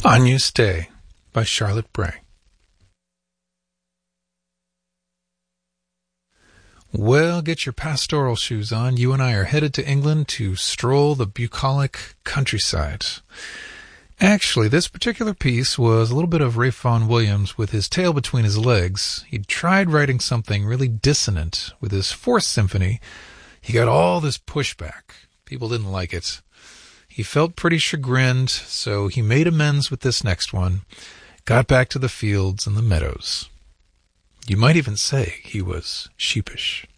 Agnus Dei by Charlotte Bray. Well, get your pastoral shoes on. You and I are headed to England to stroll the bucolic countryside. Actually, this particular piece was a little bit of Ralph Vaughan Williams with his tail between his legs. He'd tried writing something really dissonant with his Fourth Symphony. He got all this pushback. People didn't like it. He felt pretty chagrined, so he made amends with this next one, got back to the fields and the meadows. You might even say he was sheepish.